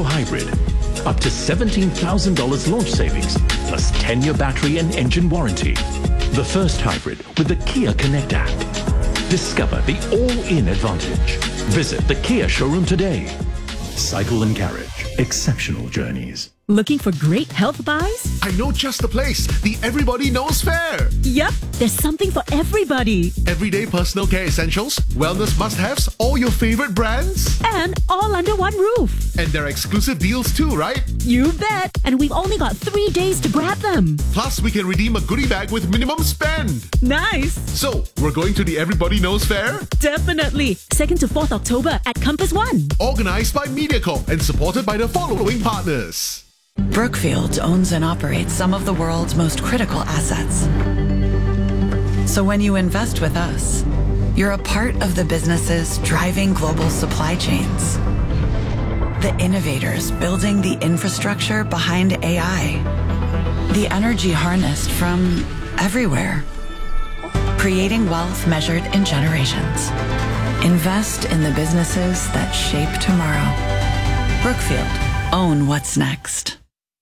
Niro Hybrid. Up to $17,000 launch savings, plus 10-year battery and engine warranty. The first hybrid with the Kia Connect app. Discover the all-in advantage. Visit the Kia showroom today. Cycle and Carriage. Exceptional journeys. Looking for great health buys? I know just the place. The Everybody Knows Fair. Yep, there's something for everybody. Everyday personal care essentials, wellness must-haves, all your favorite brands. And all under one roof. And there are exclusive deals too, right? You bet. And we've only got 3 days to grab them. Plus, we can redeem a goodie bag with minimum spend. Nice. So, we're going to the Everybody Knows Fair? Definitely. 2nd to 4th October at Compass One. Organized by Mediacorp and supported by the following partners. Brookfield owns and operates some of the world's most critical assets. So when you invest with us, you're a part of the businesses driving global supply chains, the innovators building the infrastructure behind AI, the energy harnessed from everywhere, creating wealth measured in generations. Invest in the businesses that shape tomorrow. Brookfield, own what's next.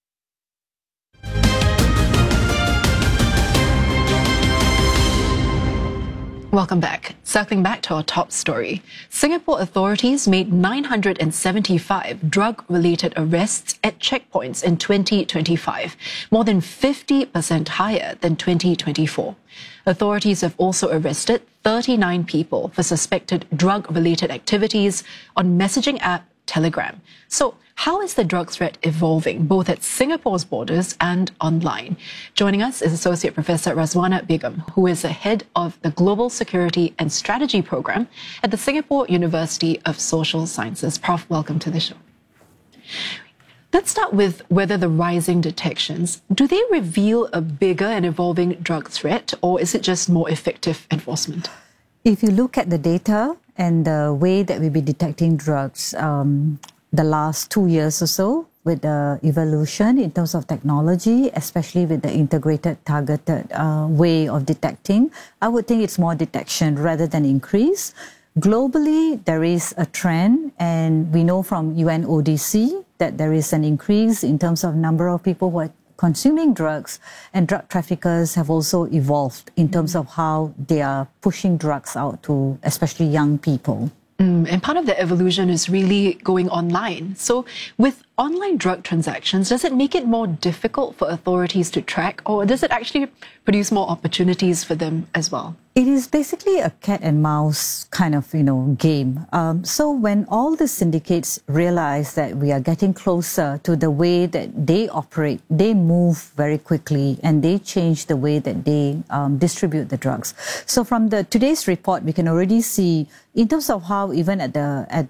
Welcome back. Circling back to our top story, Singapore authorities made 975 drug-related arrests at checkpoints in 2025, more than 50% higher than 2024. Authorities have also arrested 39 people for suspected drug-related activities on messaging app Telegram. So, how is the drug threat evolving, both at Singapore's borders and online? Joining us is Associate Professor Razwana Begum, who is the head of the Global Security and Strategy Program at the Singapore University of Social Sciences. Prof, welcome to the show. Let's start with whether the rising detections, do they reveal a bigger and evolving drug threat, or is it just more effective enforcement? If you look at the data and the way that we've been detecting drugs the last 2 years or so, with the evolution in terms of technology, especially with the integrated, targeted way of detecting, I would think it's more detection rather than increase. Globally, there is a trend, and we know from UNODC that there is an increase in terms of number of people who are consuming drugs, and drug traffickers have also evolved in terms of how they are pushing drugs out to especially young people. And part of the evolution is really going online. So with online drug transactions, does it make it more difficult for authorities to track, or does it actually produce more opportunities for them as well? It is basically a cat and mouse kind of, game. So when all the syndicates realize that we are getting closer to the way that they operate, they move very quickly and they change the way that they distribute the drugs. So from today's report, we can already see in terms of how even at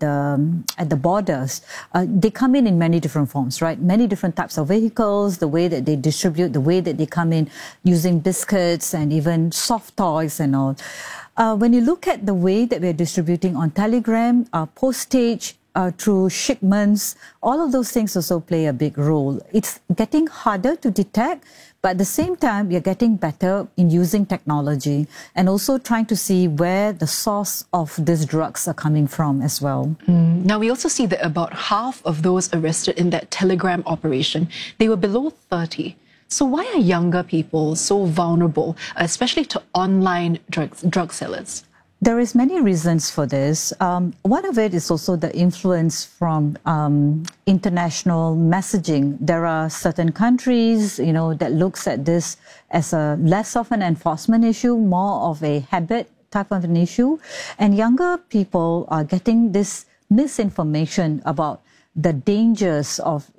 the borders, they come in many different forms, right? Many different types of vehicles, the way that they distribute, the way that they come in using biscuits and even soft toys and all. When you look at the way that we're distributing on Telegram, postage, through shipments, all of those things also play a big role. It's getting harder to detect, but at the same time, we are getting better in using technology and also trying to see where the source of these drugs are coming from as well. Now, we also see that about half of those arrested in that Telegram operation, they were below 30. So why are younger people so vulnerable, especially to online drug sellers? There is many reasons for this. One of it is also the influence from international messaging. There are certain countries, that looks at this as a less of an enforcement issue, more of a habit type of an issue. And younger people are getting this misinformation about the dangers of,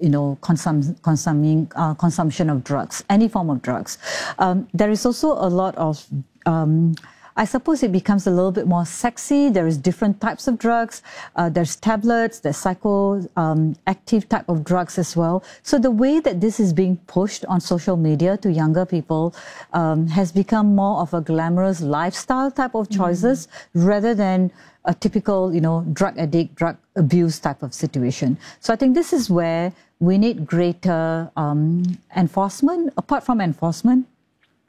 consumption of drugs, any form of drugs. There is also a lot of I suppose it becomes a little bit more sexy. There is different types of drugs. There's tablets, there's psychoactive type of drugs as well. So the way that this is being pushed on social media to younger people has become more of a glamorous lifestyle type of choices rather than a typical, drug addict, drug abuse type of situation. So I think this is where we need greater enforcement. Apart from enforcement,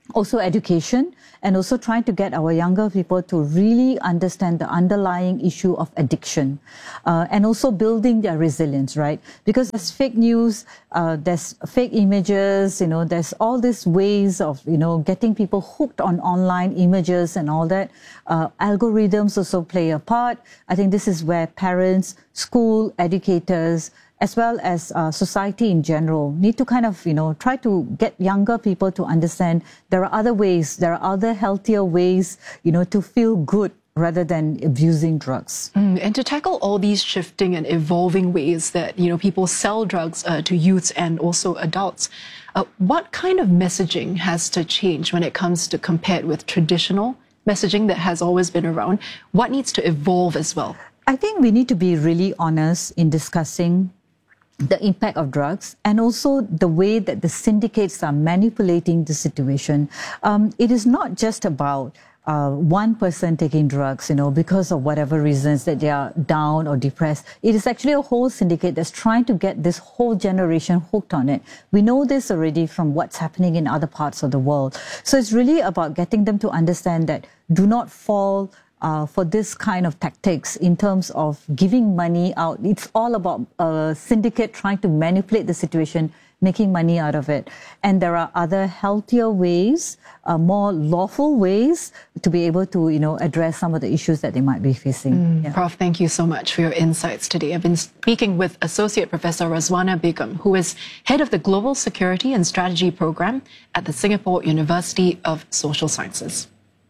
Also education, and also trying to get our younger people to really understand the underlying issue of addiction, and also building their resilience, right? Because there's fake news, there's fake images, there's all these ways of, getting people hooked on online images and all that. Algorithms also play a part. I think this is where parents, school, educators, as well as society in general, need to kind of, try to get younger people to understand there are other ways, there are other healthier ways, to feel good rather than abusing drugs. And to tackle all these shifting and evolving ways that, people sell drugs to youths and also adults, what kind of messaging has to change when it comes to compared with traditional messaging that has always been around? What needs to evolve as well? I think we need to be really honest in discussing the impact of drugs and also the way that the syndicates are manipulating the situation. It is not just about one person taking drugs, because of whatever reasons that they are down or depressed. It is actually a whole syndicate that's trying to get this whole generation hooked on it. We know this already from what's happening in other parts of the world. So it's really about getting them to understand that do not fall for this kind of tactics in terms of giving money out. It's all about a syndicate trying to manipulate the situation, making money out of it. And there are other healthier ways, more lawful ways to be able to, address some of the issues that they might be facing. Prof, thank you so much for your insights today. I've been speaking with Associate Professor Razwana Begum, who is head of the Global Security and Strategy Program at the Singapore University of Social Sciences.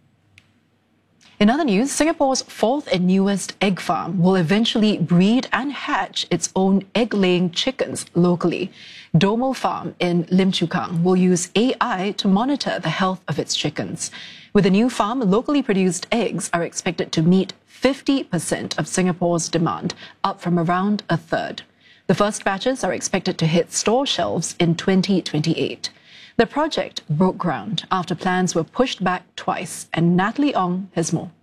In other news, Singapore's fourth and newest egg farm will eventually breed and hatch its own egg-laying chickens locally. Domo Farm in Lim Chu Kang will use AI to monitor the health of its chickens. With the new farm, locally produced eggs are expected to meet 50% of Singapore's demand, up from around a third. The first batches are expected to hit store shelves in 2028. The project broke ground after plans were pushed back twice, and Natalie Ong has more.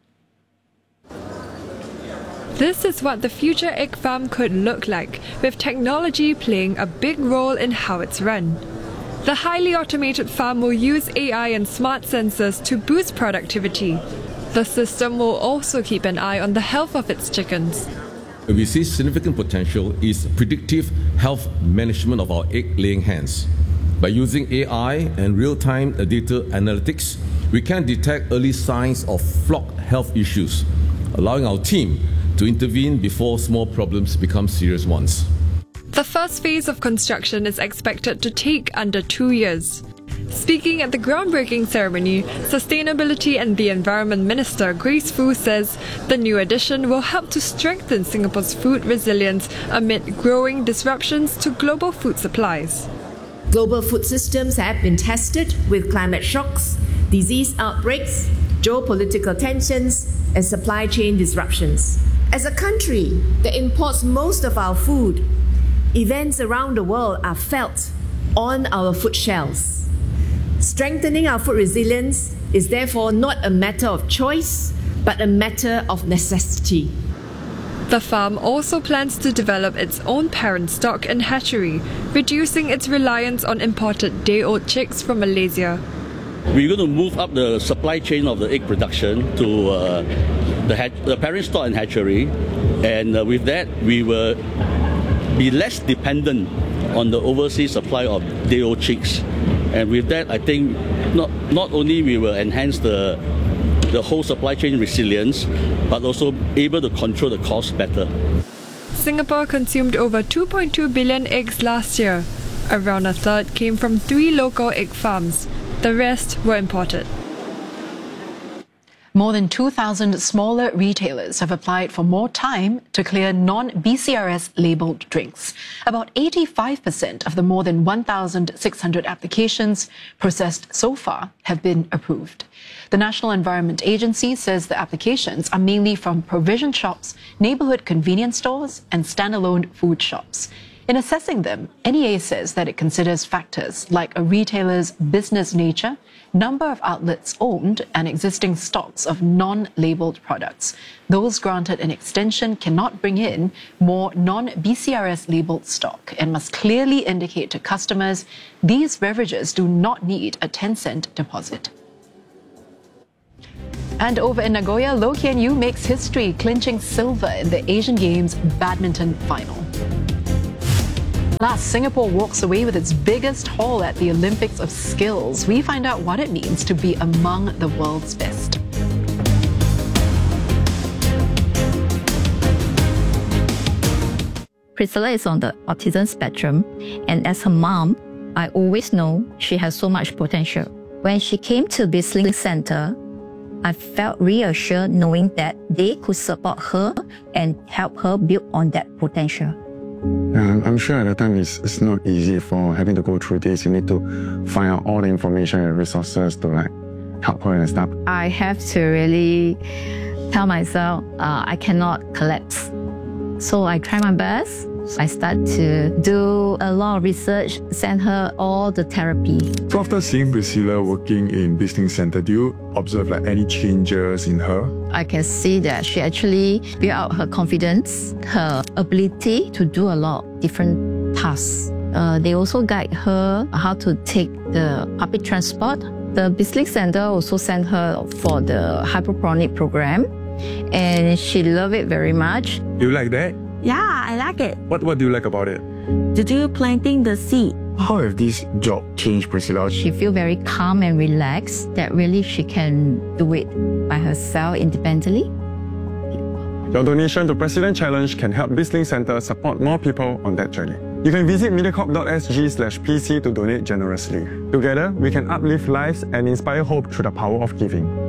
This is what the future egg farm could look like, with technology playing a big role in how it's run. The highly automated farm will use AI and smart sensors to boost productivity. The system will also keep an eye on the health of its chickens. We see significant potential is predictive health management of our egg-laying hens. By using AI and real-time data analytics, we can detect early signs of flock health issues, allowing our team to intervene before small problems become serious ones. The first phase of construction is expected to take under 2 years. Speaking at the groundbreaking ceremony, Sustainability and the Environment Minister Grace Fu says the new addition will help to strengthen Singapore's food resilience amid growing disruptions to global food supplies. Global food systems have been tested with climate shocks, disease outbreaks, geopolitical tensions, and supply chain disruptions. As a country that imports most of our food, events around the world are felt on our food shelves. Strengthening our food resilience is therefore not a matter of choice, but a matter of necessity. The farm also plans to develop its own parent stock and hatchery, reducing its reliance on imported day-old chicks from Malaysia. We're going to move up the supply chain of the egg production to the parent stock and hatchery, and with that we will be less dependent on the overseas supply of day-old chicks. And with that, I think not only we will enhance the whole supply chain resilience, but also able to control the cost better. Singapore consumed over 2.2 billion eggs last year. Around a third came from 3 local egg farms. The rest were imported. More than 2,000 smaller retailers have applied for more time to clear non-BCRS labelled drinks. About 85% of the more than 1,600 applications processed so far have been approved. The National Environment Agency says the applications are mainly from provision shops, neighbourhood convenience stores and standalone food shops. In assessing them, NEA says that it considers factors like a retailer's business nature, number of outlets owned, and existing stocks of non-labelled products. Those granted an extension cannot bring in more non-BCRS labelled stock and must clearly indicate to customers these beverages do not need a 10-cent deposit. And over in Nagoya, Loh Kian Yew makes history, clinching silver in the Asian Games badminton final. Last, Singapore walks away with its biggest haul at the Olympics of Skills. We find out what it means to be among the world's best. Priscilla is on the autism spectrum, and as her mom, I always know she has so much potential. When she came to BizLink Center, I felt reassured knowing that they could support her and help her build on that potential. I'm sure at the time it's not easy for having to go through this. You need to find out all the information and resources to help her and stuff. I have to really tell myself I cannot collapse. So I try my best. I start to do a lot of research, send her all the therapy. So after seeing Priscilla working in BizLink Center, do you observe any changes in her? I can see that she actually built out her confidence, her ability to do a lot of different tasks. They also guide her how to take the public transport. The BizLink Center also sent her for the hydroponic program, and she loved it very much. You like that? Yeah, I like it. What do you like about it? To do planting the seed. How have this job changed Priscilla? She feels very calm and relaxed that really she can do it by herself independently. Your donation to President Challenge can help BizLink Center support more people on that journey. You can visit mediacorp.sg/pc to donate generously. Together, we can uplift lives and inspire hope through the power of giving.